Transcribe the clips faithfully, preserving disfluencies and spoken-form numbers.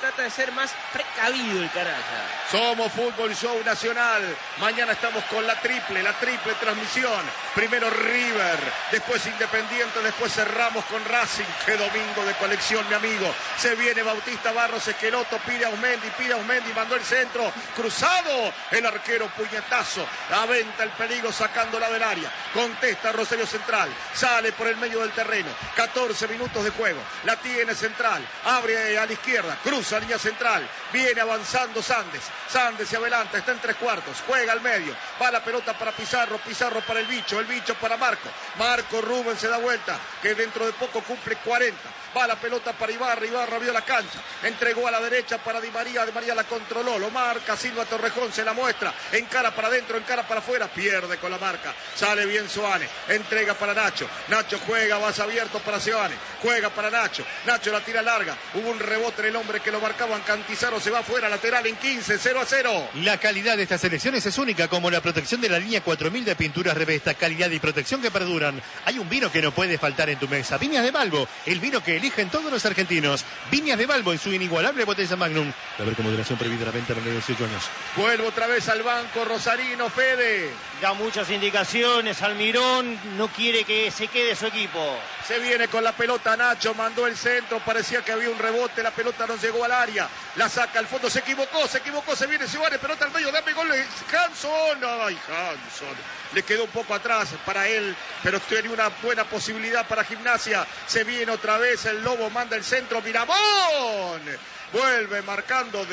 trata de ser más precavido el canalla. Somos Fútbol Show Nacional. Mañana estamos con la triple, la triple transmisión. Primero River, después Independiente, después cerramos con Racing. Qué domingo de colección, mi amigo. Se viene Bautista Barros Esqueloto, pide a Ausmendi, pide a Ausmendi, mandó el centro, cruzado, el arquero puñetazo, aventa el peligro sacándola del área. Contesta Rosario Central, sale por el medio del terreno. catorce minutos de juego, la tiene Central, abre a la izquierda, cruza línea central, viene avanzando Sandes. Sandes se adelanta, está en tres cuartos, juega al medio, va la pelota para Pizarro, Pizarro para el bicho, el bicho para Marco, Marco Rubén se da vuelta, que dentro de poco cumple cuarenta, va la pelota para Ibarra, Ibarra vio la cancha, entregó a la derecha para Di María, Di María la controló, lo marca, Silva Torrejón se la muestra, encara para adentro, encara para afuera, pierde con la marca, sale bien Soane, entrega para Nacho, Nacho juega, vas abierto para Soane, juega para Nacho, Nacho la tira larga, hubo un rebote en el hombre que lo marcaban, Cantizaro se va afuera, lateral en quince, cero a cero. La calidad de estas elecciones es única, como la protección de la línea cuatro mil de pinturas Revesta, calidad y protección que perduran. Hay un vino que no puede faltar en tu mesa, Viñas de Balbo, el vino que eligen todos los argentinos. Viñas de Balbo en su inigualable botella Magnum. A ver, con moderación prohibida la venta de dieciocho años. Vuelvo otra vez al banco Rosarino, Fede. Da muchas indicaciones, Almirón no quiere que se quede su equipo. Se viene con la pelota Nacho, mandó el centro, parecía que había un rebote, la pelota no llegó al área, la saca al fondo, se equivocó, se equivocó, se viene Suárez, pelota al medio, dame gol, Hanson, ay Hanson, le quedó un poco atrás para él, pero tiene una buena posibilidad para Gimnasia, se viene otra vez, el Lobo manda el centro, Miramón, vuelve marcando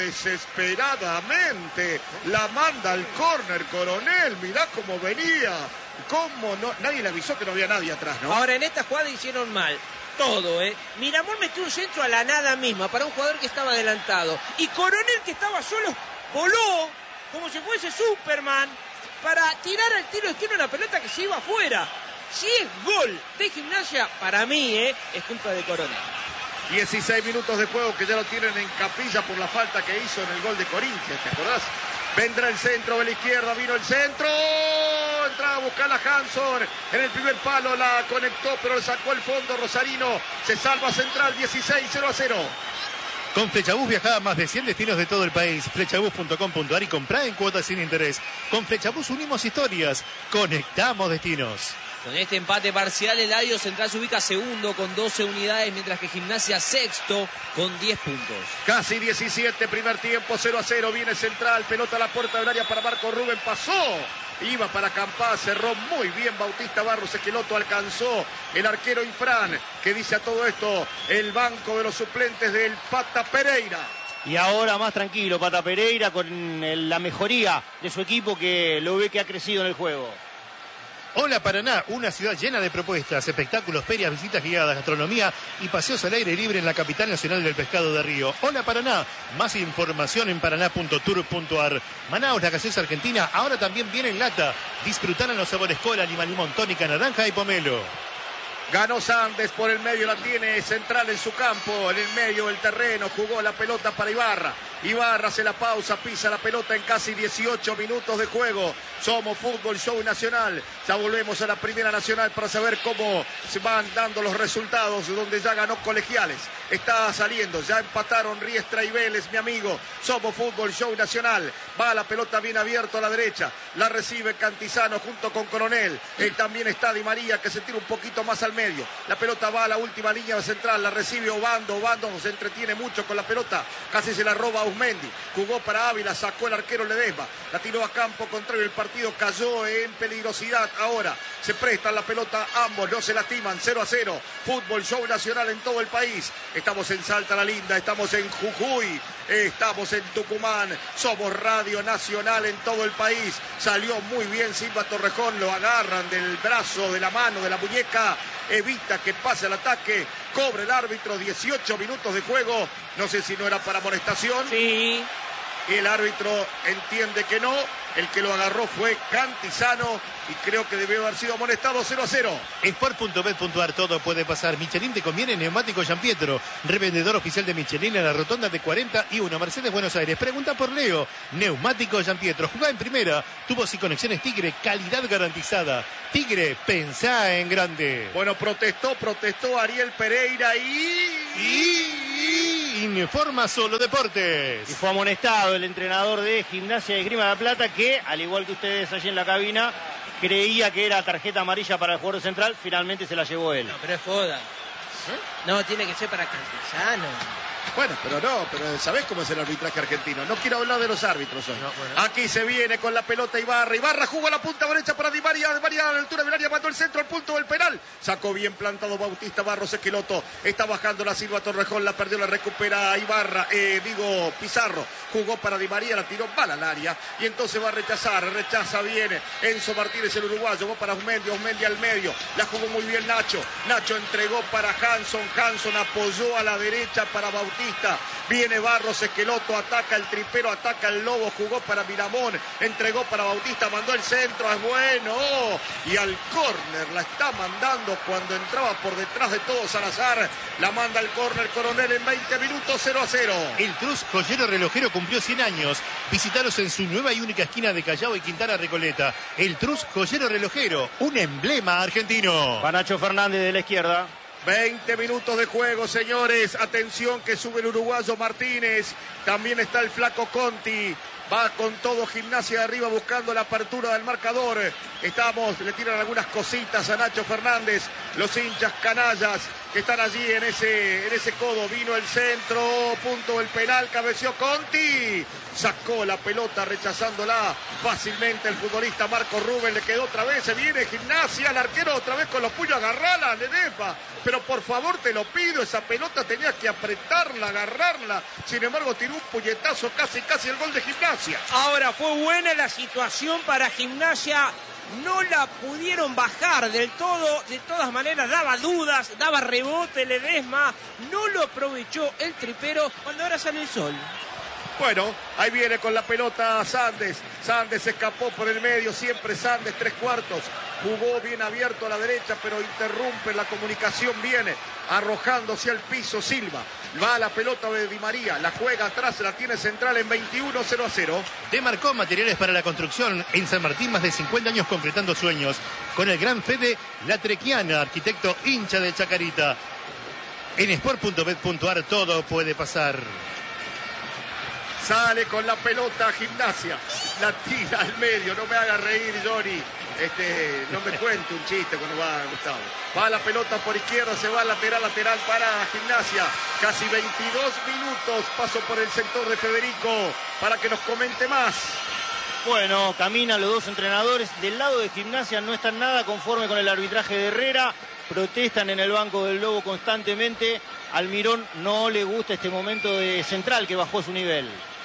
desesperadamente, la manda al córner Coronel, mirá cómo venía. ¿Cómo no? Nadie le avisó que no había nadie atrás, ¿no? Ahora, en esta jugada hicieron mal todo, ¿eh? Miramón metió un centro a la nada misma para un jugador que estaba adelantado. Y Coronel, que estaba solo, voló como si fuese Superman para tirar al tiro esquina una pelota que se iba afuera. Si es gol de Gimnasia, para mí, ¿eh? Es culpa de Coronel. dieciséis minutos de juego que ya lo tienen en capilla por la falta que hizo en el gol de Corinthians, ¿te acordás? Vendrá el centro de la izquierda, vino el centro, entraba a buscar a Hanson, en el primer palo la conectó, pero le sacó el fondo Rosarino, se salva Central, dieciséis, cero a cero. Con Flechabús viajá a más de cien destinos de todo el país. Flechabús punto com punto ar y comprá en cuotas sin interés. Con Flechabús unimos historias, conectamos destinos. Con este empate parcial, Eladio Central se ubica segundo con doce unidades, mientras que Gimnasia sexto con diez puntos. Casi diecisiete, primer tiempo, cero a cero, viene Central, pelota a la puerta del área para Marco Rubén, pasó, iba para Campá, cerró muy bien Bautista Barros Esqueloto, alcanzó el arquero Infran, que dice a todo esto el banco de los suplentes del Pata Pereira. Y ahora más tranquilo, Pata Pereira, con el, la mejoría de su equipo, que lo ve que ha crecido en el juego. Hola Paraná, una ciudad llena de propuestas, espectáculos, ferias, visitas guiadas, gastronomía y paseos al aire libre en la capital nacional del pescado de Río. Hola Paraná, más información en paraná punto tour punto ar. Manaos, la gaseosa argentina, ahora también viene en lata. Disfrutar en los sabores cola, lima, limón, tónica, naranja y pomelo. Ganó Sandes por el medio, la tiene Central en su campo, en el medio del terreno, jugó la pelota para Ibarra. Ibarra hace la pausa, pisa la pelota en casi dieciocho minutos de juego. Somos Fútbol Show Nacional. Ya volvemos a la Primera Nacional para saber cómo se van dando los resultados, donde ya ganó Colegiales. Está saliendo, ya empataron Riestra y Vélez, mi amigo. Somos Fútbol Show Nacional. Va la pelota bien abierta a la derecha. La recibe Cantizano junto con Coronel. Él también está Di María, que se tira un poquito más al medio. La pelota va a la última línea central. La recibe Obando. Obando se entretiene mucho con la pelota. Casi se la roba Ausmendi. Jugó para Ávila, sacó el arquero Ledesma. La tiró a campo contrario. El partido cayó en peligrosidad. Ahora se prestan la pelota ambos. No se lastiman. cero a cero. Fútbol Show Nacional en todo el país. Estamos en Salta la Linda. Estamos en Jujuy. Estamos en Tucumán. Somos Radio Nacional en todo el país. Salió muy bien Silva Torrejón. Lo agarran del brazo, de la mano, de la muñeca. Evita que pase el ataque. Cobra el árbitro. dieciocho minutos de juego. No sé si no era para amonestación. Sí. Y el árbitro entiende que no. El que lo agarró fue Cantizano y creo que debió haber sido amonestado. Cero a cero. Sport punto bet punto ar, todo puede pasar. Michelin te conviene, neumático Giampietro, revendedor oficial de Michelin en la rotonda de cuarenta y uno, Mercedes, Buenos Aires. Pregunta por Leo. Neumático Giampietro, jugá en primera. Tubos y conexiones Tigre, calidad garantizada. Tigre, pensá en grande. Bueno, protestó, protestó Ariel Pereira y... y... y... aquí informa Solo Deportes. Y fue amonestado el entrenador de Gimnasia de Esgrima de La Plata, que, al igual que ustedes allí en la cabina, creía que era tarjeta amarilla para el jugador central. Finalmente se la llevó él. No, pero es joda. ¿Eh? No, tiene que ser para Campuzano. Bueno, pero no, pero ¿sabés cómo es el arbitraje argentino? No quiero hablar de los árbitros hoy. No, bueno. Aquí se viene con la pelota Ibarra. Ibarra jugó a la punta derecha para Di María. Di María a la altura del área, mandó el centro al punto del penal. Sacó bien plantado Bautista Barros Esqueloto. Está bajando la Silva Torrejón, la perdió, la recupera Ibarra. Eh, digo, Pizarro. Jugó para Di María, la tiró mal al área. Y entonces va a rechazar, rechaza bien. Enzo Martínez, el uruguayo, va para Osmendi, Osmendi al medio. La jugó muy bien Nacho. Nacho entregó para Hanson. Hanson apoyó a la derecha para Bautista. Viene Barros Esqueloto, ataca el tripero, ataca el Lobo, jugó para Miramón, entregó para Bautista, mandó el centro, es bueno. Y al córner la está mandando cuando entraba por detrás de todo Salazar. La manda al córner Coronel en veinte minutos, cero a cero. El Trus Joyero Relojero cumplió cien años. Visitaros en su nueva y única esquina de Callao y Quintana Recoleta. El Trus Joyero Relojero, un emblema argentino. Panacho Fernández de la izquierda. veinte minutos de juego, señores. Atención que sube el uruguayo Martínez. También está el flaco Conti. Va con todo Gimnasia de arriba buscando la apertura del marcador. Estamos, le tiran algunas cositas a Nacho Fernández. Los hinchas canallas que están allí en ese, en ese codo. Vino el centro, punto del penal, cabeció Conti. Sacó la pelota rechazándola fácilmente el futbolista Marco Rubén. Le quedó otra vez, se viene Gimnasia. El arquero otra vez con los puños, agarrala, Ledesma. Pero por favor te lo pido, esa pelota tenía que apretarla, agarrarla. Sin embargo tiró un puñetazo, casi casi el gol de Gimnasia. Ahora fue buena la situación para Gimnasia. No la pudieron bajar del todo. De todas maneras daba dudas, daba rebote Ledesma. No lo aprovechó el tripero cuando ahora sale el sol. Bueno, ahí viene con la pelota Sandes. Sandes escapó por el medio, siempre Sandes, tres cuartos. Jugó bien abierto a la derecha, pero interrumpe la comunicación. Viene arrojándose al piso Silva. Va a la pelota de Di María, la juega atrás, la tiene central en veintiuno, cero a cero. Demarcó materiales para la construcción en San Martín, más de cincuenta años concretando sueños. Con el gran Fede Latrequiana, arquitecto hincha de Chacarita. En sport punto bet punto ar todo puede pasar. Sale con la pelota Gimnasia, la tira al medio, no me haga reír Johnny, este, no me cuente un chiste cuando va Gustavo. Va la pelota por izquierda, se va lateral, lateral para Gimnasia, casi veintidós minutos, paso por el sector de Federico para que nos comente más. Bueno, caminan los dos entrenadores, del lado de Gimnasia no están nada conforme con el arbitraje de Herrera, protestan en el banco del Lobo constantemente. Almirón no le gusta este momento de central que bajó su nivel.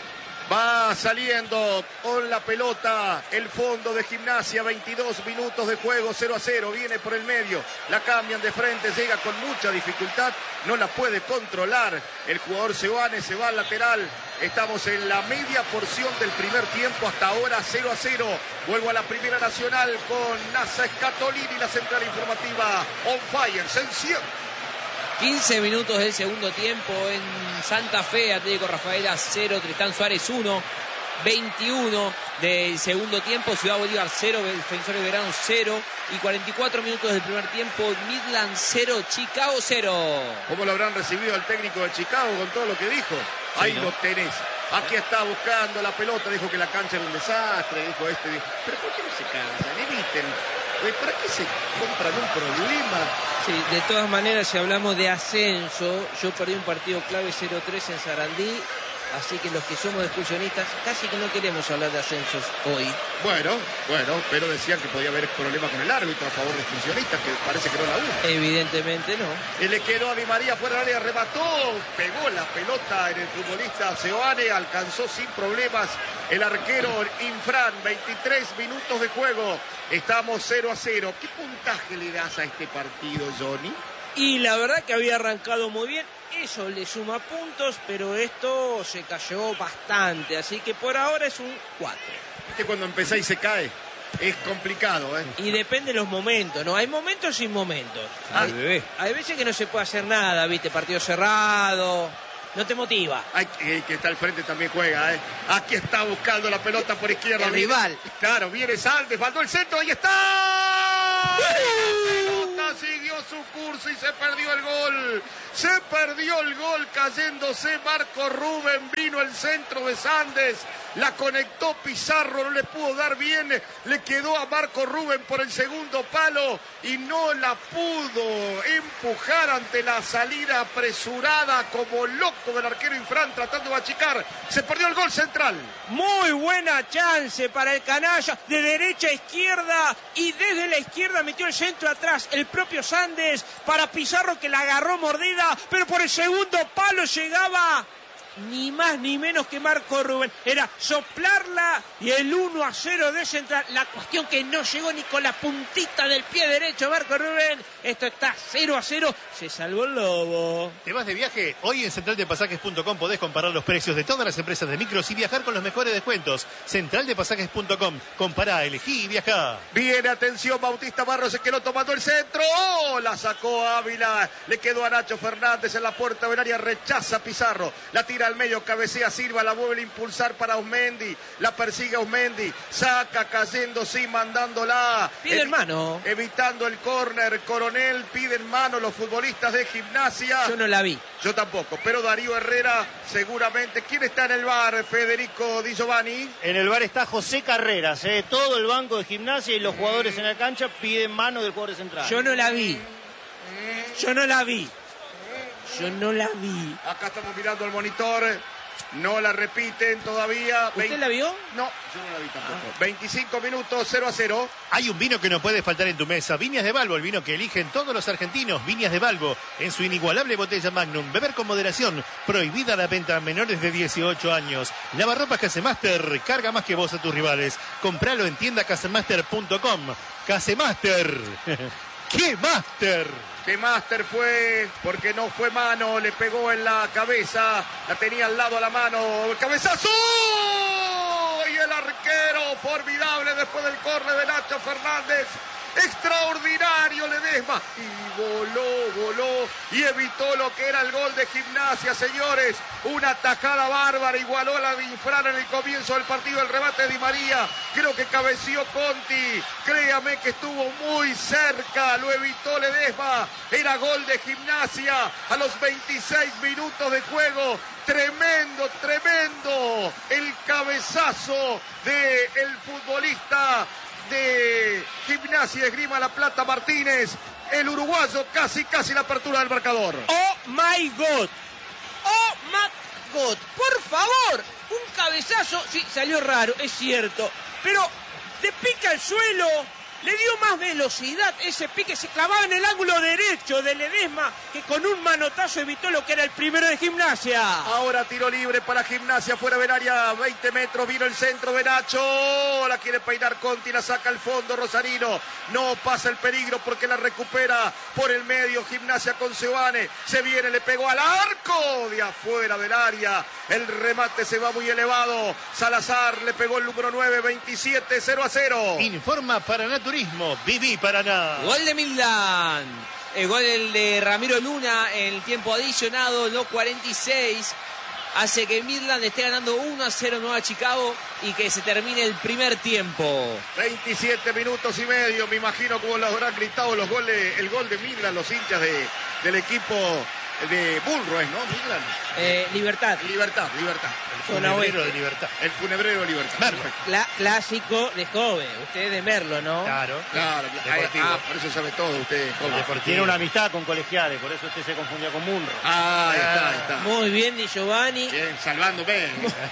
Va saliendo con la pelota el fondo de Gimnasia, veintidós minutos de juego, cero a cero, viene por el medio, la cambian de frente, llega con mucha dificultad, no la puede controlar el jugador Seoane, se va al lateral. Estamos en la media porción del primer tiempo, hasta ahora cero a cero. Vuelvo a la Primera Nacional con Nasa Scatolini, la central informativa on fire, se enciende. quince minutos del segundo tiempo en Santa Fe, Atlético Rafaela cero, Tristán Suárez uno, veintiuno del segundo tiempo, Ciudad Bolívar cero, Defensores de Verano cero y cuarenta y cuatro minutos del primer tiempo, Midland cero, Chicago cero. ¿Cómo lo habrán recibido al técnico de Chicago con todo lo que dijo? Sí, ahí ¿no? Lo tenés. Aquí está buscando la pelota, dijo que la cancha era un desastre, dijo este, dijo, pero ¿por qué no se cansan? Eviten. ¿Para qué se compran un problema? Sí, de todas maneras, si hablamos de ascenso, yo perdí un partido clave cero tres en Sarandí, así que los que somos excursionistas casi que no queremos hablar de ascensos hoy. Bueno, bueno, pero decían que podía haber problemas con el árbitro a favor de excursionistas, que parece que no la hubo. Evidentemente no. Y le quedó a Di María fuera del área, remató, pegó la pelota en el futbolista Seoane, alcanzó sin problemas el arquero Infran, veintitrés minutos de juego. Estamos cero a cero. ¿Qué puntaje le das a este partido, Johnny? Y la verdad que había arrancado muy bien. Eso le suma puntos, pero esto se cayó bastante. Así que por ahora es un cuatro. Viste cuando empezáis y se cae. Es complicado, ¿eh? Y depende de los momentos, ¿no? Hay momentos sin momentos. Ah, hay, hay veces que no se puede hacer nada, ¿viste? Partido cerrado. No te motiva. Ay, que está al frente también juega, ¿eh? Aquí está buscando la pelota por izquierda. El rival. Claro, viene Sandes, mandó el centro, ahí está. La pelota siguió siguió su curso y se perdió el gol. Se perdió el gol cayéndose Marco Rubén. Vino el centro de Sandes. La conectó Pizarro, no le pudo dar bien. Le quedó a Marco Rubén por el segundo palo y no la pudo empujar ante la salida apresurada como loco del arquero Infran tratando de achicar. Se perdió el gol central. Muy buena chance para el canalla, de derecha a izquierda, y desde la izquierda metió el centro atrás el propio Sandes para Pizarro, que la agarró mordida, pero por el segundo palo llegaba ni más ni menos que Marco Rubén. Era soplarla y el uno a cero de Central. La cuestión que no llegó ni con la puntita del pie derecho Marco Rubén. Esto está cero a cero. Se salvó el lobo. ¿Te vas de viaje? Hoy en central de pasajes punto com podés comparar los precios de todas las empresas de micros y viajar con los mejores descuentos. central de pasajes punto com. Compará, elegí y viajá. Viene, atención, Bautista Barros, se quedó tomando el centro. ¡Oh! La sacó Ávila. Le quedó a Nacho Fernández en la puerta del área. Rechaza Pizarro. La tira al medio, cabecea Silva, la vuelve a impulsar para Osmendi. La persigue Osmendi. Saca cayendo, sí, mandándola. Piden mano. Evitando el córner. Coronel, piden mano los futbolistas de Gimnasia. Yo no la vi. Yo tampoco, pero Darío Herrera seguramente. ¿Quién está en el bar, Federico Di Giovanni? En el bar está José Carreras, ¿eh? Todo el banco de Gimnasia y los jugadores en la cancha piden mano del jugador central. Yo no la vi. Yo no la vi. Yo no la vi. Acá estamos mirando el monitor. No la repiten todavía. ¿Usted veinte... la vio? No, yo no la vi tampoco. Ah. veinticinco minutos, cero a cero. Hay un vino que no puede faltar en tu mesa. Viñas de Balbo, el vino que eligen todos los argentinos. Viñas de Balbo, en su inigualable botella Magnum. Beber con moderación. Prohibida la venta a menores de dieciocho años. Lavarropas Casemaster. Carga más que vos a tus rivales. Compralo en tienda casemaster punto com. Casemaster. ¡Qué Master! Que Master fue, porque no fue mano, le pegó en la cabeza, la tenía al lado a la mano, el cabezazo, y el arquero formidable después del córner de Nacho Fernández, extraordinario Ledesma, y voló, voló, y evitó lo que era el gol de Gimnasia, señores, una tajada bárbara, igualó a la de Infran en el comienzo del partido, el remate de Di María, creo que cabeció Conti, créame que estuvo muy cerca, lo evitó Ledesma, era gol de Gimnasia a los veintiséis minutos de juego, tremendo, tremendo, el cabezazo del futbolista de Gimnasia Esgrima La Plata Martínez, el uruguayo, casi casi la apertura del marcador. Oh my God, oh my God, por favor, un cabezazo, sí, salió raro, es cierto, pero de pica al suelo, le dio más velocidad, ese pique se clavaba en el ángulo derecho de Ledesma, que con un manotazo evitó lo que era el primero de Gimnasia. Ahora tiro libre para Gimnasia, fuera del área, veinte metros, vino el centro de Nacho, la quiere peinar Conti, la saca al fondo Rosarino, no pasa el peligro porque la recupera por el medio Gimnasia con Sebane, se viene, le pegó al arco de afuera del área, el remate se va muy elevado, Salazar le pegó el número nueve, veintisiete, cero a cero. Informa Paraná Turismo, Viví Paraná. Gol de Milán. El gol de Ramiro Luna en el tiempo adicionado, los cuarenta y seis. Hace que Midland esté ganando uno a cero Nueva Chicago y que se termine el primer tiempo. veintisiete minutos y medio, me imagino cómo lo habrán gritado los goles, el gol de Midland, los hinchas de, del equipo de Bullroes, ¿no? Midland. Eh, libertad. Libertad, libertad. El funebrero de Libertad. El funebrero de Libertad. Merlo. Cla- clásico de joven, usted de Merlo, ¿no? Claro. Claro, Deportivo. ah, por eso sabe todo usted. joven. Deportivo. Tiene una amistad con colegiales, por eso usted se confundía con Munro. Ah, ahí está, ahí está. Muy bien, Di Giovanni. Bien, salvándome.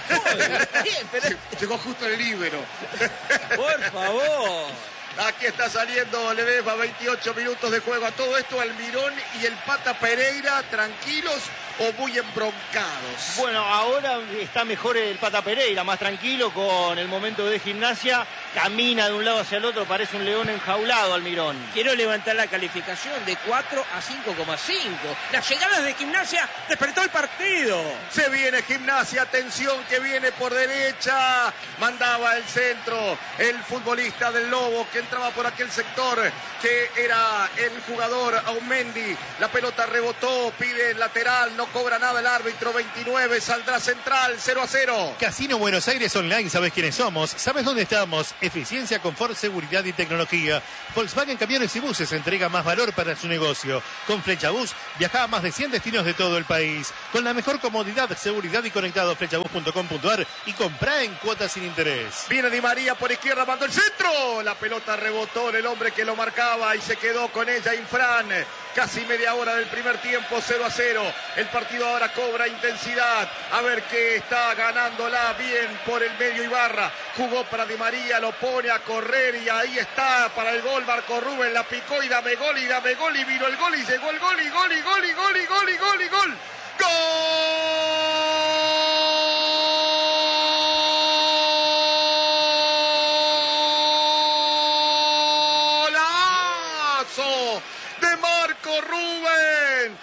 Muy bien, pero Llegó justo el líbero. por favor. Aquí está saliendo Ledesma, veintiocho minutos de juego. A todo esto, Almirón y el Pata Pereira, ¿tranquilos o muy embroncados? Bueno, ahora está mejor el Pata Pereira, más tranquilo con el momento de Gimnasia. Camina de un lado hacia el otro, parece un león enjaulado, Almirón. Quiero levantar la calificación de cuatro a cinco coma cinco. Las llegadas de Gimnasia despertó el partido. Se viene Gimnasia, atención que viene por derecha. Mandaba el centro el futbolista del Lobo que entraba por aquel sector que era el jugador Aumendi. La pelota rebotó, pide el lateral, no no cobra nada el árbitro. Veintinueve, saldrá Central, cero a cero. Casino Buenos Aires Online, ¿sabes quiénes somos? ¿Sabes dónde estamos? Eficiencia, confort, seguridad y tecnología. Volkswagen Camiones y Buses entrega más valor para su negocio. Con Flechabús viaja a más de cien destinos de todo el país. Con la mejor comodidad, seguridad y conectado, flechabús punto com punto ar, y comprá en cuotas sin interés. Viene Di María por izquierda, mandó el centro. La pelota rebotó en el hombre que lo marcaba y se quedó con ella Infran. Casi media hora del primer tiempo, cero a cero. El partido ahora cobra intensidad. A ver qué está ganándola bien por el medio Ibarra. Jugó para Di María, lo pone a correr y ahí está para el gol. Marco Rubén la picó y dame gol y dame gol y vino el gol y llegó el gol y gol y gol y gol y gol y gol y gol. ¡Golazo de Marco Rubén!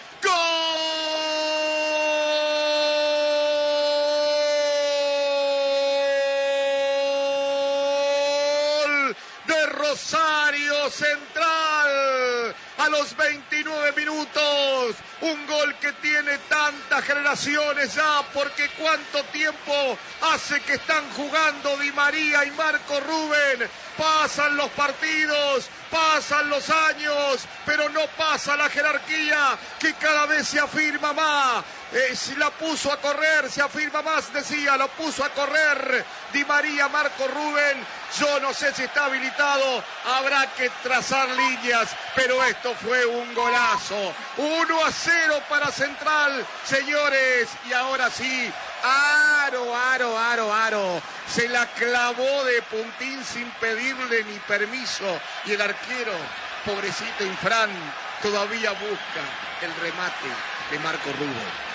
¡Gol de Rosario Central! A los veintinueve minutos, un gol que tiene tantas generaciones ya, porque cuánto tiempo hace que están jugando Di María y Marco Rubén. Pasan los partidos, pasan los años, pero no pasa la jerarquía que cada vez se afirma más. Eh, si la puso a correr, se afirma más, decía, lo puso a correr Di María, Marco Rubén. Yo no sé si está habilitado, habrá que trazar líneas, pero esto fue un golazo. uno a cero para Central, señores, y ahora sí, Aro, Aro, Aro, Aro. Se la clavó de puntín sin pedirle ni permiso. Y el arquero, pobrecito Infran, todavía busca el remate de Marco Rubén.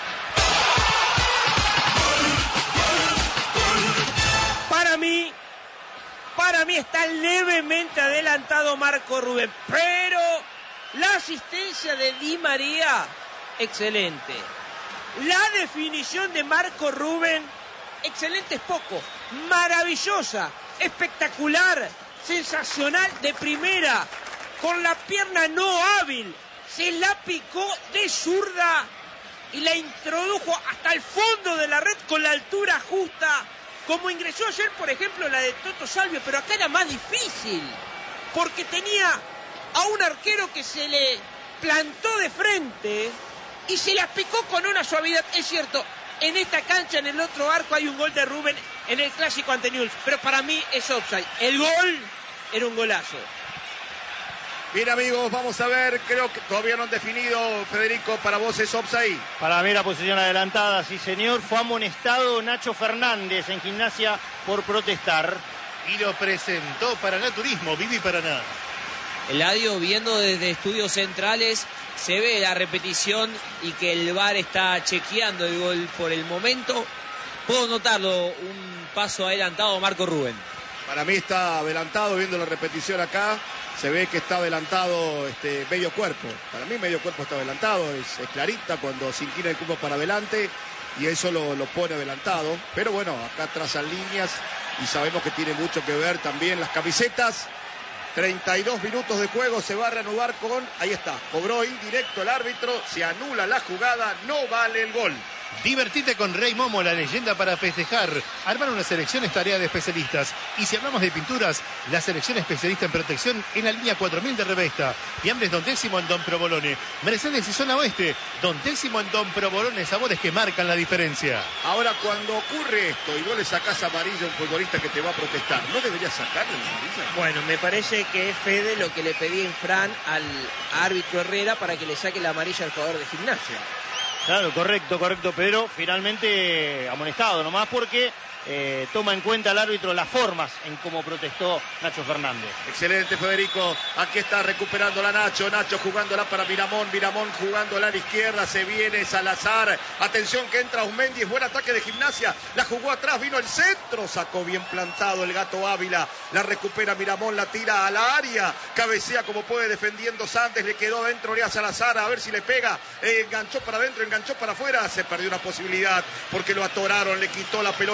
Para mí, para mí está levemente adelantado Marco Rubén, pero la asistencia de Di María, excelente. La definición de Marco Rubén, excelente es poco, maravillosa, espectacular, sensacional, de primera, con la pierna no hábil, se la picó de zurda y la introdujo hasta el fondo de la red con la altura justa, como ingresó ayer, por ejemplo, la de Toto Salvio, pero acá era más difícil, porque tenía a un arquero que se le plantó de frente y se la picó con una suavidad. Es cierto, en esta cancha, en el otro arco, hay un gol de Rubén en el clásico ante Newell's, pero para mí es offside. El gol era un golazo. Bien, amigos, vamos a ver, creo que todavía no han definido, Federico, para vos es offside. Para mí la posición adelantada, sí señor. Fue amonestado Nacho Fernández en Gimnasia por protestar. Y lo presentó Paraná Turismo, Vivi Paraná. Eladio, viendo desde estudios centrales, se ve la repetición y que el V A R está chequeando el gol por el momento. Puedo notarlo, un paso adelantado Marco Rubén. Para mí está adelantado, viendo la repetición acá, se ve que está adelantado este, medio cuerpo. Para mí medio cuerpo está adelantado, es, es clarita cuando se inclina el cuerpo para adelante y eso lo, lo pone adelantado. Pero bueno, acá trazan líneas y sabemos que tiene mucho que ver también las camisetas. treinta y dos minutos de juego, se va a reanudar con, ahí está, cobró indirecto el árbitro, se anula la jugada, no vale el gol. Divertite con Rey Momo, la leyenda para festejar. Armar una selección es tarea de especialistas. Y si hablamos de pinturas, la selección especialista en protección en la línea cuatro mil de Revesta. Fiambres Don Décimo en Don Provolone. Mercedes y Zona Oeste. Don Décimo en Don Provolone. Sabores que marcan la diferencia. Ahora, cuando ocurre esto y no le sacás amarilla a un futbolista que te va a protestar, ¿no deberías sacarle amarilla? Bueno, me parece que es Fede lo que le pedía Infran al árbitro Herrera para que le saque la amarilla al jugador de Gimnasia. Claro, correcto, correcto, pero finalmente amonestado nomás porque eh, toma en cuenta el árbitro las formas en cómo protestó Nacho Fernández. Excelente, Federico. Aquí está recuperando la Nacho. Nacho jugándola para Miramón. Miramón jugándola a la izquierda. Se viene Salazar. Atención que entra Osmendi. Es buen ataque de Gimnasia. La jugó atrás. Vino el centro. Sacó bien plantado el Gato Ávila. La recupera Miramón. La tira a la área. Cabecea como puede defendiendo Sandes. Le quedó adentro a Salazar. A ver si le pega. Eh, enganchó para adentro. Enganchó para afuera. Se perdió una posibilidad porque lo atoraron. Le quitó la pelota Cantero.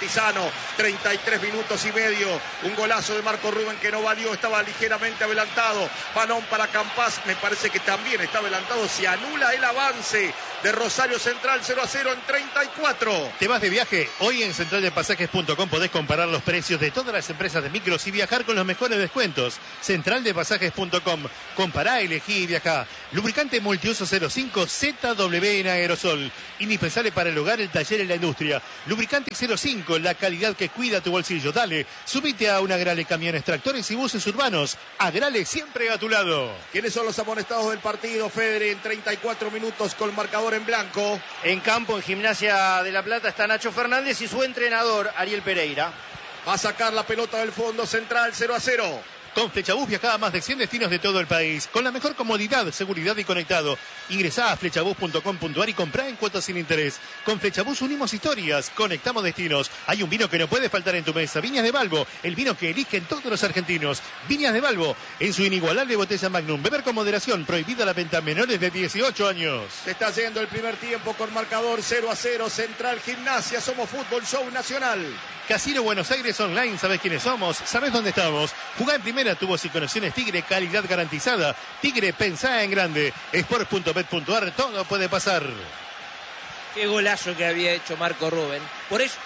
Cantizano. treinta y tres minutos y medio. Un golazo de Marco Rubén que no valió, estaba ligeramente adelantado. Panón para Campas, me parece que también está adelantado. Se anula el avance de Rosario Central. Cero a cero en treinta y cuatro. ¿Te vas de viaje? Hoy en central de pasajes punto com podés comparar los precios de todas las empresas de micros y viajar con los mejores descuentos. central de pasajes punto com. Compará, elegí y viajá. Lubricante multiuso cero cinco Z W en aerosol. Indispensable para el hogar, el taller y la industria. Lubricante cero cinco, la calidad que cuida tu bolsillo. Dale, subite a una Agrale Camiones, Tractores y Buses Urbanos. Agrale siempre a tu lado. ¿Quiénes son los amonestados del partido, Fedre? En treinta y cuatro minutos con marcador en blanco. En campo, en Gimnasia de La Plata, está Nacho Fernández y su entrenador, Ariel Pereira. Va a sacar la pelota del fondo central, cero a cero. Con Flechabús viajá a más de cien destinos de todo el país, con la mejor comodidad, seguridad y conectado. Ingresá a flechabús punto com punto ar y comprá en cuotas sin interés. Con Flechabús unimos historias, conectamos destinos. Hay un vino que no puede faltar en tu mesa, Viñas de Balbo, el vino que eligen todos los argentinos. Viñas de Balbo, en su inigualable botella Magnum. Beber con moderación, prohibida la venta a menores de dieciocho años. Se está yendo el primer tiempo con marcador cero a cero, Central Gimnasia, Somos Fútbol Show Nacional. Casino Buenos Aires Online, ¿sabés quiénes somos? ¿Sabés dónde estamos? Jugá en primera, tubos y conexiones Tigre, calidad garantizada. Tigre, pensá en grande. Sports punto bet punto ar, todo puede pasar. Qué golazo que había hecho Marco Rubén. Por eso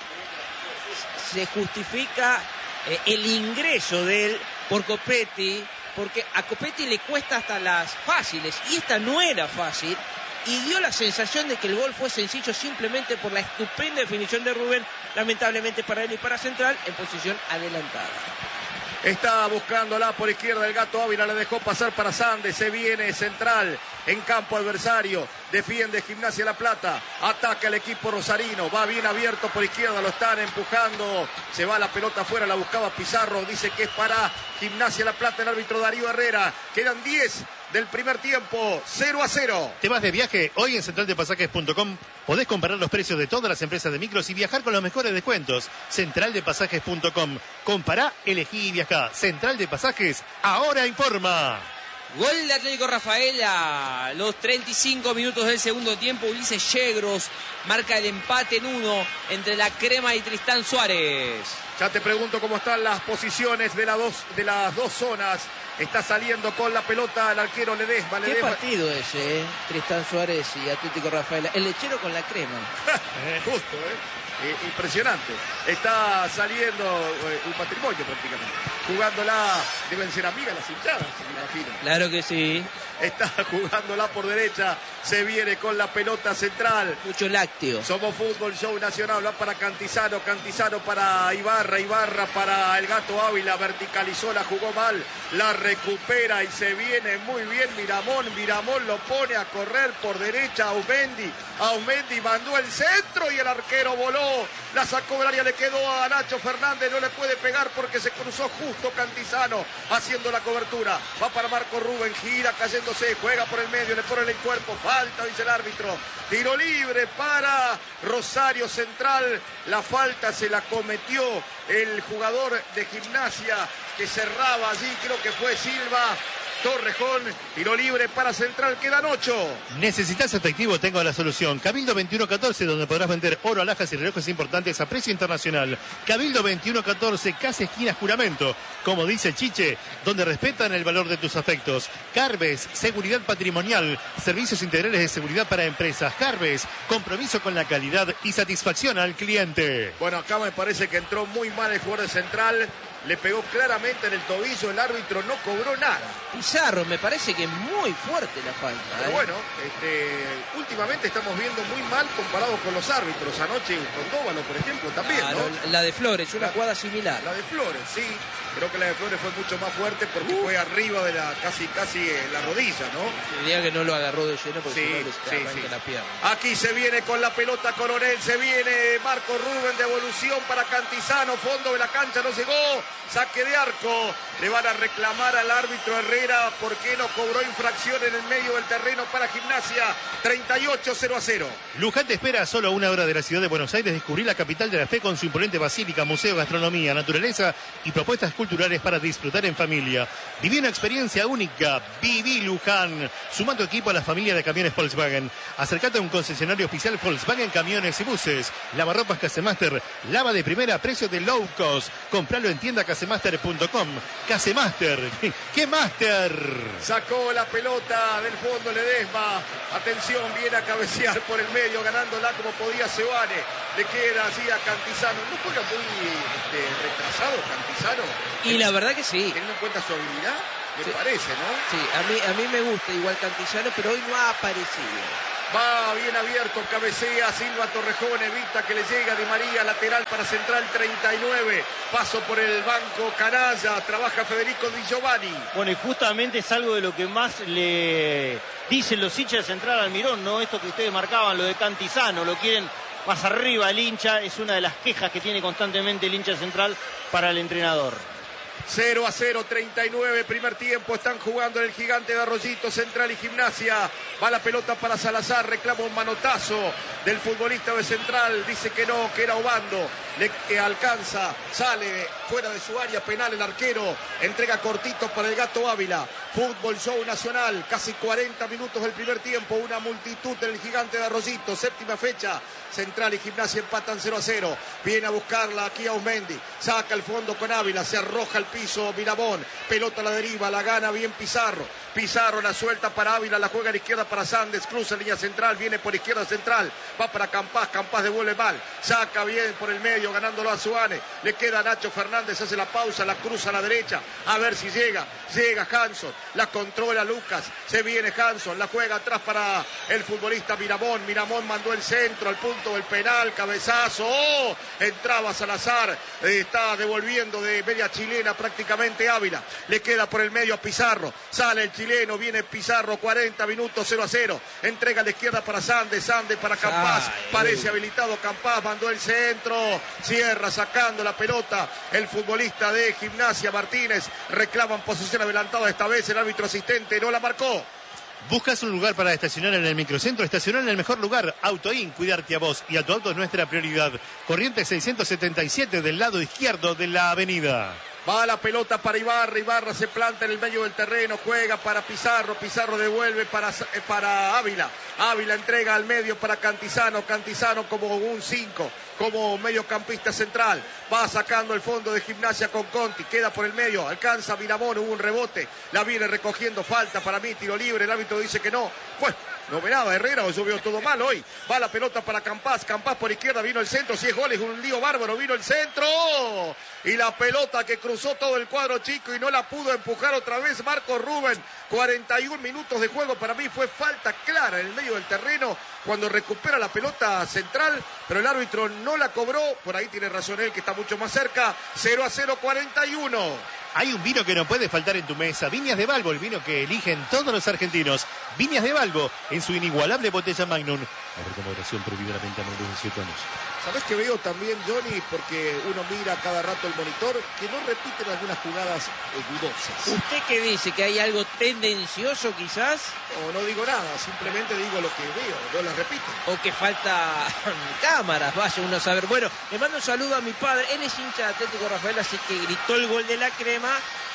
se justifica eh, el ingreso de él por Copetti, porque a Copetti le cuesta hasta las fáciles, y esta no era fácil. Y dio la sensación de que el gol fue sencillo simplemente por la estupenda definición de Rubén, lamentablemente para él y para Central, en posición adelantada. Está buscándola por izquierda el Gato Ávila, le dejó pasar para Sandes, se viene Central en campo adversario, defiende Gimnasia La Plata, ataca el equipo rosarino, va bien abierto por izquierda, lo están empujando, se va la pelota afuera, la buscaba Pizarro, dice que es para Gimnasia La Plata el árbitro Darío Herrera, quedan diez del primer tiempo, cero a cero. ¿Te vas de viaje? Hoy en central de pasajes punto com podés comparar los precios de todas las empresas de micros y viajar con los mejores descuentos. central de pasajes punto com. Compará, elegí y viajá. Central de Pasajes, ahora informa. Gol de Atlético Rafaela, los treinta y cinco minutos del segundo tiempo. Ulises Yegros marca el empate en uno entre la Crema y Tristán Suárez. Ya te pregunto cómo están las posiciones de, la dos, de las dos zonas. Está saliendo con la pelota el arquero Ledesma. ¿Qué Ledesma. partido ese, eh? Tristán Suárez y Atlético Rafaela. El lechero con la crema. Justo, ¿eh? Eh, impresionante. Está saliendo eh, un patrimonio prácticamente. Jugándola, deben ser amigas las hinchadas, me imagino. Claro que sí. Está jugándola por derecha. Se viene con la pelota central. Mucho lácteo. Somos Fútbol Show Nacional. Va para Cantizano. Cantizano para Ibarra. Ibarra para el Gato Ávila. Verticalizó, la jugó mal. La recupera y se viene muy bien Miramón. Miramón lo pone a correr por derecha. Aumendi. Aumendi mandó el centro y el arquero voló. La sacó del área. Le quedó a Nacho Fernández. No le puede pegar porque se cruzó justo Cantizano haciendo la cobertura. Va para Marco Rubén. Gira cayéndose. Juega por el medio. Le pone el cuerpo. Falta, dice el árbitro. Tiro libre para Rosario Central. La falta se la cometió el jugador de Gimnasia que cerraba allí. Creo que fue Silva. Torrejón, tiro libre para Central, quedan ocho. ¿Necesitas efectivo? Tengo la solución. Cabildo veintiuno catorce, donde podrás vender oro, alhajas y relojes importantes a precio internacional. Cabildo veintiuno catorce, Casa Esquina Juramento. Como dice Chiche, donde respetan el valor de tus afectos. Carves, seguridad patrimonial, servicios integrales de seguridad para empresas. Carves, compromiso con la calidad y satisfacción al cliente. Bueno, acá me parece que entró muy mal el jugador de Central. Le pegó claramente en el tobillo, el árbitro no cobró nada. Pizarro, me parece que muy fuerte la falta. Pero ¿eh? bueno, este, últimamente estamos viendo muy mal comparado con los árbitros. Anoche con Dóvalo, por ejemplo, también, Claro, ¿no? la de Flores, una La- jugada similar. La de Flores, sí. Creo que la de Flores fue mucho más fuerte porque Uh. fue arriba de la casi casi en la rodilla, ¿no? Diría que no lo agarró de lleno porque Sí, si no le sí, arranca sí. la pierna. Aquí se viene con la pelota Coronel, se viene Marco Rubén, devolución para Cantizano, fondo de la cancha, no llegó, saque de arco, le van a reclamar al árbitro Herrera porque no cobró infracción en el medio del terreno para Gimnasia, treinta y ocho cero a cero. Luján te espera a solo una hora de la ciudad de Buenos Aires. Descubrir la capital de la fe con su imponente basílica, museo, gastronomía, naturaleza y propuestas culturales culturales para disfrutar en familia. Viví una experiencia única. Viví Luján. Suma tu equipo a la familia de camiones Volkswagen. Acercate a un concesionario oficial Volkswagen Camiones y Buses. Lavarropas Casemaster. Lava de primera a precio de low cost. Compralo en tienda casemaster punto com. Casemaster. ¡Qué master! Sacó la pelota del fondo Ledesma. Atención, viene a cabecear por el medio, ganándola como podía Sebane. Le queda allí a Cantizano. ¿No juega muy este, retrasado Cantizano? Y la verdad que sí. Teniendo en cuenta su habilidad, me Sí. parece, ¿no? Sí, a mí, a mí me gusta igual Cantizano, pero hoy no ha aparecido. Va bien abierto, cabecea Silva Torrejón, evita que le llega Di María, lateral para Central treinta y nueve. Paso por el banco Canalla, trabaja Federico Di Giovanni. Bueno, y justamente es algo de lo que más le dicen los hinchas de Central Almirón, ¿no? Esto que ustedes marcaban, lo de Cantizano, lo quieren más arriba el hincha, es una de las quejas que tiene constantemente el hincha central para el entrenador. cero a cero, treinta y nueve, primer tiempo, están jugando en el Gigante de Arroyito, Central y Gimnasia. Va la pelota para Salazar, reclama un manotazo del futbolista de Central, dice que no, que era Obando, le eh, alcanza, sale fuera de su área penal el arquero, entrega cortito para el Gato Ávila. Fútbol Show Nacional, casi cuarenta minutos del primer tiempo, una multitud en el Gigante de Arroyito, séptima fecha. Central y Gimnasia empatan cero a cero. Viene a buscarla aquí a Osmendi. Saca el fondo con Ávila. Se arroja al piso Miramón. Pelota a la deriva. La gana bien Pizarro. Pizarro la suelta para Ávila. La juega a la izquierda para Sandes. Cruza línea central. Viene por izquierda Central. Va para Campás. Campás devuelve mal. Saca bien por el medio. Ganándolo a Suárez. Le queda a Nacho Fernández. Hace la pausa. La cruza a la derecha. A ver si llega. Llega Hanson. La controla Lucas. Se viene Hanson. La juega atrás para el futbolista Miramón. Miramón mandó el centro al punto del penal, cabezazo, oh, entraba Salazar, eh, está devolviendo de media chilena prácticamente Ávila, le queda por el medio a Pizarro, sale el chileno, viene Pizarro, cuarenta minutos, cero a cero, entrega a la izquierda para Sandes, Sandes para Campás, Ay, parece habilitado Campás, mandó el centro, cierra sacando la pelota, el futbolista de Gimnasia Martínez, reclaman posición adelantada esta vez, el árbitro asistente no la marcó. ¿Buscas un lugar para estacionar en el microcentro? Estacionar en el mejor lugar. Autoin, cuidarte a vos y a tu auto es nuestra prioridad. Corriente seiscientos setenta y siete del lado izquierdo de la avenida. Va la pelota para Ibarra, Ibarra se planta en el medio del terreno, juega para Pizarro, Pizarro devuelve para, para Ávila, Ávila entrega al medio para Cantizano, Cantizano como un cinco, como mediocampista central, va sacando el fondo de Gimnasia con Conti, queda por el medio, alcanza Miramón, hubo un rebote, la viene recogiendo, falta para mí, tiro libre, el árbitro dice que no, pues no ve nada Herrera, o yo veo todo mal hoy, va la pelota para Campás, Campás por izquierda, vino el centro, si es gol es un lío bárbaro, vino el centro, y la pelota que cruzó todo el cuadro chico y no la pudo empujar otra vez Marco Rubén, cuarenta y un minutos de juego, para mí fue falta clara en el medio del terreno, cuando recupera la pelota Central, pero el árbitro no la cobró, por ahí tiene razón él que está mucho más cerca, cero a cero, cuarenta y uno. Hay un vino que no puede faltar en tu mesa. Viñas de Balbo, el vino que eligen todos los argentinos. Viñas de Balbo, en su inigualable botella Magnum. A ver cómo oración prohibida la venta a menores de dieciocho años. ¿Sabés que veo también, Johnny? Porque uno mira cada rato el monitor, que no repiten algunas jugadas eh, dudosas. ¿Usted qué dice? ¿Que hay algo tendencioso quizás? No, no digo nada, simplemente digo lo que veo, no las repito. ¿O que falta cámaras? Vaya uno a saber. Bueno, le mando un saludo a mi padre. Él es hincha de Atlético Rafael, así que gritó el gol de la crema.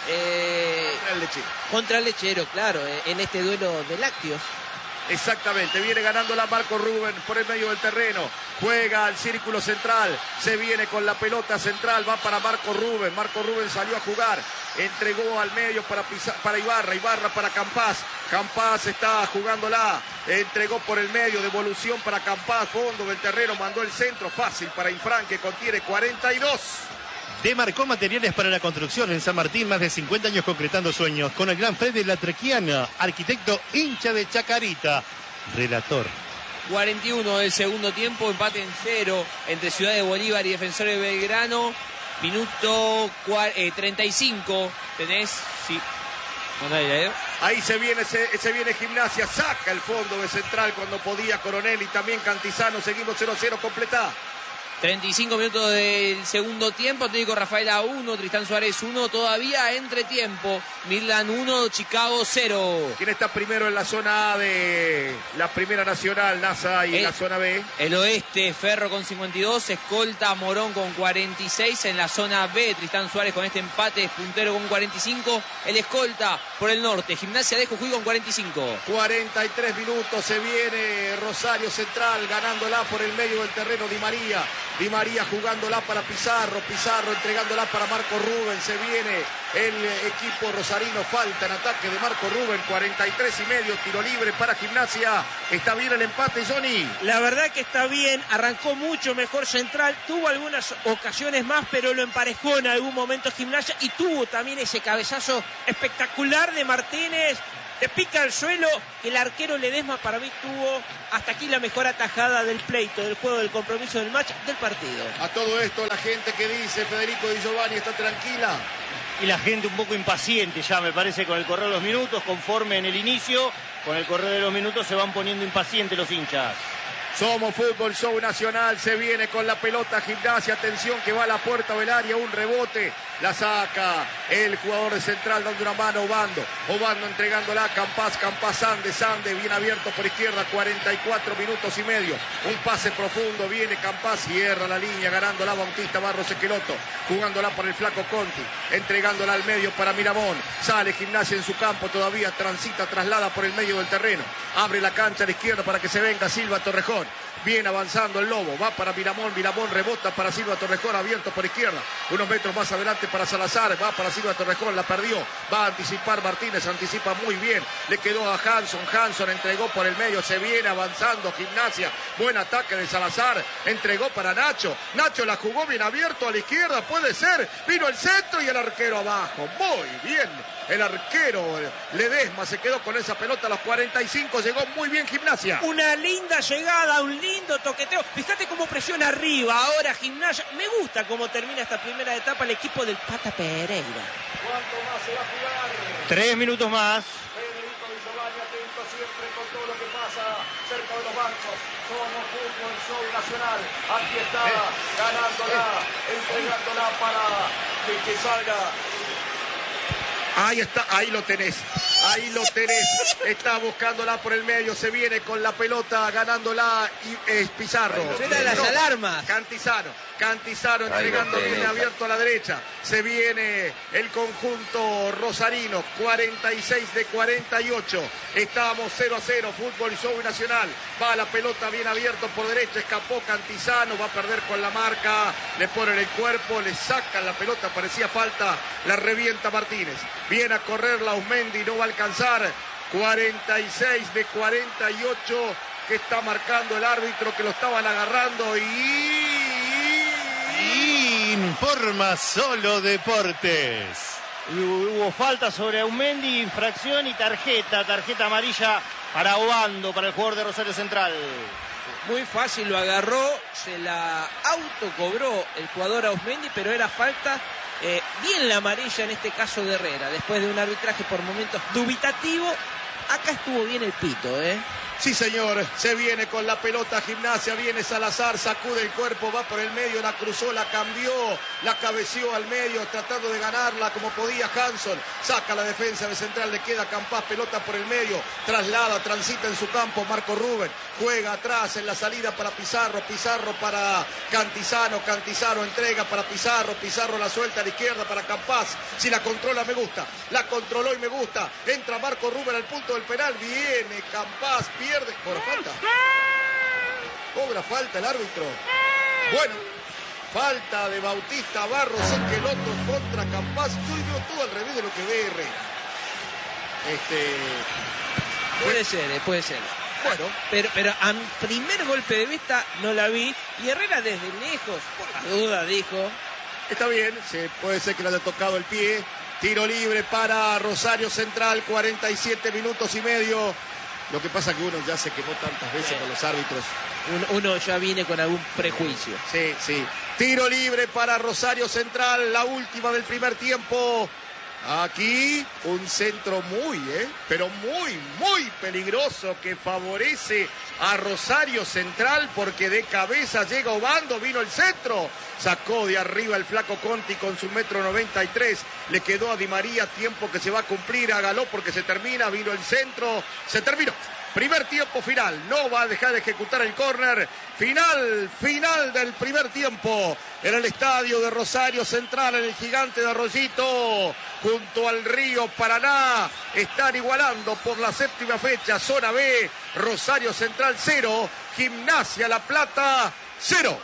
Eh, Contra el lechero. Contra el lechero, claro, eh, en este duelo de lácteos. Exactamente, viene ganando la Marco Rubén por el medio del terreno, juega al círculo central, se viene con la pelota central, va para Marco Rubén, Marco Rubén salió a jugar, entregó al medio para, Pisa, para Ibarra, Ibarra para Campás, Campás está jugándola, entregó por el medio, devolución para Campás, fondo del terreno, mandó el centro, fácil para Infran que contiene cuarenta y dos. Demarcó materiales para la construcción en San Martín, más de cincuenta años concretando sueños, con el gran Fred de la Trequiana, arquitecto hincha de Chacarita, relator. cuarenta y uno del segundo tiempo, empate en cero entre Ciudad de Bolívar y Defensores de Belgrano. Minuto eh, treinta y cinco, tenés, sí. Ahí se viene, se, se viene Gimnasia, saca el fondo de Central cuando podía Coronel y también Cantizano, seguimos cero a cero, completá. treinta y cinco minutos del segundo tiempo, Atlético Rafaela uno, Tristán Suárez uno, todavía entretiempo, Midland uno, Chicago cero. ¿Quién está primero en la zona A de la Primera Nacional, NASA, y el, en la zona B? El oeste, Ferro con cincuenta y dos, escolta Morón con cuarenta y seis, en la zona B, Tristán Suárez con este empate es puntero con cuarenta y cinco, el escolta por el norte, Gimnasia de Jujuy con cuarenta y cinco. cuarenta y tres minutos, se viene Rosario Central ganándola por el medio del terreno, Di María. Di María jugándola para Pizarro, Pizarro entregándola para Marco Rubén, se viene el equipo rosarino, falta en ataque de Marco Rubén, cuarenta y tres y medio, tiro libre para Gimnasia. ¿Está bien el empate, Johnny? La verdad que está bien, arrancó mucho mejor Central, tuvo algunas ocasiones más, pero lo emparejó en algún momento Gimnasia y tuvo también ese cabezazo espectacular de Martínez. Te pica al suelo, el arquero Ledesma para mí tuvo hasta aquí la mejor atajada del pleito, del juego, del compromiso, del match, del partido. A todo esto la gente que dice Federico Di Giovanni está tranquila. Y la gente un poco impaciente ya, me parece, con el correr de los minutos, conforme en el inicio, con el correr de los minutos se van poniendo impacientes los hinchas. Somos Fútbol Show Nacional, se viene con la pelota Gimnasia, atención que va a la puerta del área, un rebote, la saca el jugador de Central dando una mano a Obando, Obando entregándola a Campás, Campás Sande, Sande bien abierto por izquierda, cuarenta y cuatro minutos y medio, un pase profundo, viene Campás, cierra la línea, ganándola Bautista Barros Esqueloto, jugándola por el flaco Conti, entregándola al medio para Miramón, sale Gimnasia en su campo, todavía transita, traslada por el medio del terreno, abre la cancha a la izquierda para que se venga Silva Torrejón. Viene avanzando el Lobo, va para Miramón, Miramón rebota para Silva Torrejón, abierto por izquierda, unos metros más adelante para Salazar, va para Silva Torrejón, la perdió, va a anticipar Martínez, anticipa muy bien, le quedó a Hanson, Hanson entregó por el medio, se viene avanzando Gimnasia, buen ataque de Salazar, entregó para Nacho, Nacho la jugó bien abierto a la izquierda, puede ser, vino el centro y el arquero abajo, muy bien. El arquero Ledesma se quedó con esa pelota a los cuarenta y cinco, llegó muy bien Gimnasia. Una linda llegada, un lindo toqueteo. Fíjate cómo presiona arriba ahora Gimnasia. Me gusta cómo termina esta primera etapa el equipo del Pata Pereira. ¿Cuánto más se va a jugar? Tres minutos más. Federico Di Giovanni atento siempre con todo lo que pasa cerca de los bancos. Somos Fútbol Show Nacional. Aquí está, ganándola, entregándola para que, que salga. Ahí está, ahí lo tenés, ahí lo tenés, está buscándola por el medio, se viene con la pelota, ganándola y es Pizarro. Suenan las No, alarmas. Cantizano, Cantizano entregando bien abierto a la derecha, se viene el conjunto rosarino, cuarenta y seis de cuarenta y ocho, estamos cero a cero, Fútbol Show Nacional, va la pelota bien abierto por derecha, escapó Cantizano, va a perder con la marca, le ponen el cuerpo, le sacan la pelota, parecía falta, la revienta Martínez. Viene a correr la Ausmendi, no va a alcanzar. cuarenta y seis de cuarenta y ocho que está marcando el árbitro, que lo estaban agarrando y... Informa Solo Deportes. Hubo falta sobre Aumendi, infracción y tarjeta, tarjeta amarilla para Obando, para el jugador de Rosario Central. Muy fácil, lo agarró, se la autocobró el jugador Ausmendi, pero era falta. Eh, bien la amarilla en este caso de Herrera, después de un arbitraje por momentos dubitativo, acá estuvo bien el pito, ¿eh? Sí, señor, se viene con la pelota Gimnasia, viene Salazar, sacude el cuerpo, va por el medio, la cruzó, la cambió, la cabeció al medio, tratando de ganarla como podía Hanson, saca la defensa de Central, le queda Campás, pelota por el medio, traslada, transita en su campo Marco Rubén, juega atrás en la salida para Pizarro, Pizarro para Cantizano, Cantizano entrega para Pizarro, Pizarro la suelta a la izquierda para Campás, si la controla me gusta, la controló y me gusta, entra Marco Rubén al punto del penal, viene Campás, pierde, cobra falta, cobra falta el árbitro, bueno, falta de Bautista Barros Esqueloto contra Campás, yo veo todo al revés de lo que ve Herrera, este... Puede ser, eh, puede ser. Bueno, pero, pero a primer golpe de vista no la vi y Herrera desde lejos, por la duda, dijo. Está bien, se puede ser que le haya tocado el pie. Tiro libre para Rosario Central, cuarenta y siete minutos y medio. Lo que pasa es que uno ya se quemó tantas veces con los árbitros. Uno, uno ya viene con algún prejuicio. Sí, sí. Tiro libre para Rosario Central, la última del primer tiempo. Aquí un centro muy, eh, pero muy, muy peligroso que favorece a Rosario Central porque de cabeza llega Obando, vino el centro, sacó de arriba el flaco Conti con su metro noventa y tres, le quedó a Di María, tiempo que se va a cumplir, hágalo porque se termina, vino el centro, se terminó. Primer tiempo final, no va a dejar de ejecutar el córner. Final, final del primer tiempo en el estadio de Rosario Central, en el Gigante de Arroyito, junto al río Paraná. Están igualando por la séptima fecha, zona B, Rosario Central cero, Gimnasia La Plata cero.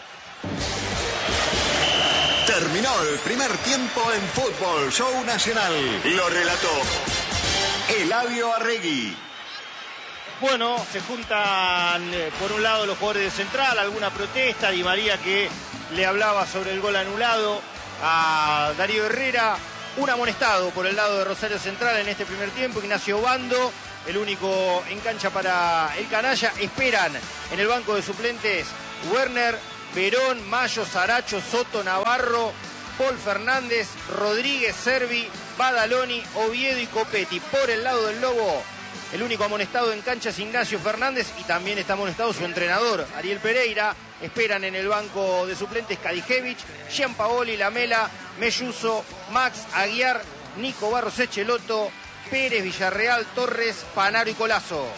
Terminó el primer tiempo en Fútbol Show Nacional. Lo relató Eladio Arregui. Bueno, se juntan eh, por un lado los jugadores de Central, alguna protesta, Di María que le hablaba sobre el gol anulado a Darío Herrera, un amonestado por el lado de Rosario Central en este primer tiempo, Ignacio Obando, el único en cancha para el canalla. Esperan en el banco de suplentes Werner, Verón, Mayo, Saracho, Soto, Navarro, Paul Fernández, Rodríguez, Servi, Badaloni, Oviedo y Copetti. Por el lado del Lobo, el único amonestado en cancha es Ignacio Fernández y también está amonestado su entrenador, Ariel Pereira. Esperan en el banco de suplentes Kadijevich, Gianpaoli, Lamela, Melluso, Max, Aguiar, Nico Barros Echeloto, Pérez, Villarreal, Torres, Panaro y Colazo.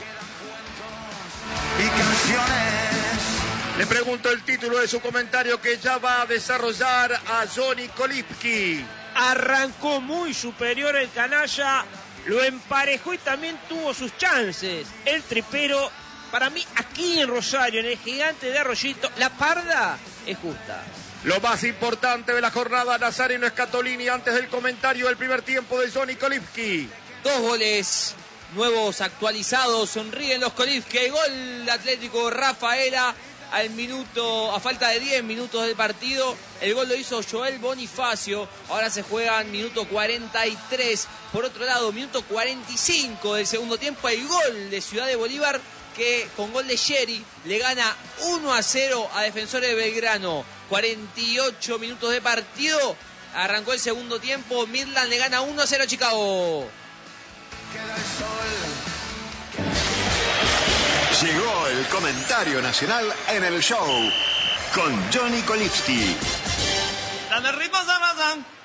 Y canciones. Le pregunto el título de su comentario que ya va a desarrollar a Johnny Kolipski. Arrancó muy superior el canalla, lo emparejó y también tuvo sus chances. El tripero, para mí, aquí en Rosario, en el Gigante de Arroyito, la parda es justa. Lo más importante de la jornada, Nazareno Escatolini, antes del comentario del primer tiempo de Johnny Kolipski. Dos goles nuevos actualizados, sonríen los Kolipski. Gol Atlético Rafaela al minuto, a falta de diez minutos del partido. El gol lo hizo Joel Bonifacio. Ahora se juegan minuto cuarenta y tres. Por otro lado, minuto cuarenta y cinco del segundo tiempo, el gol de Ciudad de Bolívar, que con gol de Sherry le gana uno a cero a Defensores de Belgrano. cuarenta y ocho minutos de partido. Arrancó el segundo tiempo. Midland le gana uno a cero a Chicago. Queda el sol. Llegó el comentario nacional en el show con Johnny Kolipski. Dame ritmo, Zamazán.